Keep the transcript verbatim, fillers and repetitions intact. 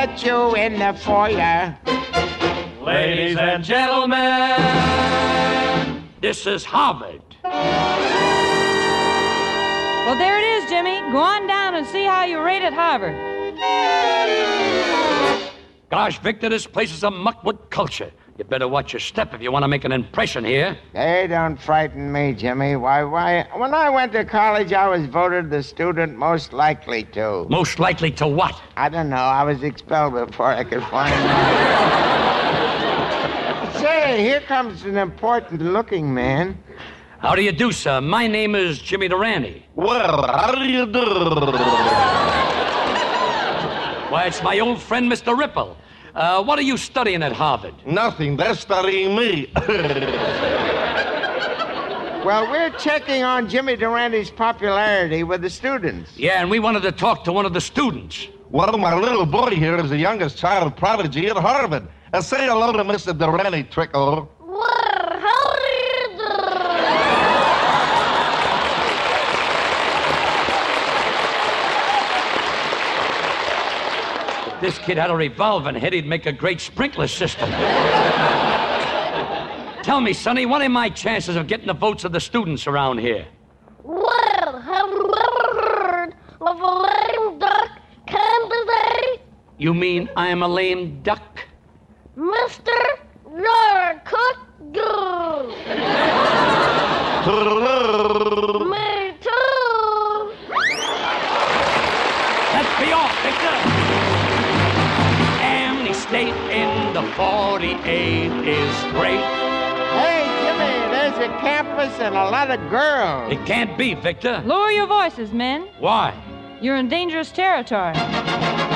met you in the foyer. Ladies and gentlemen, this is Harvard. Well, there it is, Jimmy. Go on down and see how you rate at Harvard. Gosh, Victor, this place is a muckwood culture. You better watch your step if you want to make an impression here. They don't frighten me, Jimmy. Why, why? When I went to college, I was voted the student most likely to. Most likely to what? I don't know. I was expelled before I could find out. Say, here comes an important-looking man. How do you do, sir? My name is Jimmy Durante. Well, how do you do? Why, it's my old friend, Mister Ripple. Uh, what are you studying at Harvard? Nothing. They're studying me. Well, we're checking on Jimmy Durante's popularity with the students. Yeah, and we wanted to talk to one of the students. Well, my little boy here is the youngest child prodigy at Harvard. Uh, say hello to Mister Durante, Trickle. If this kid had a revolving head, he'd make a great sprinkler system. Tell me, Sonny, what are my chances of getting the votes of the students around here? Well, have you ever heard of a lame duck candidate? You mean I'm a lame duck? Mister, you're a cook good. Me too. Let's be off, Victor. Any state in the forty-eight is great. Hey, Jimmy, there's a campus and a lot of girls. It can't be, Victor. Lower your voices, men. Why? You're in dangerous territory.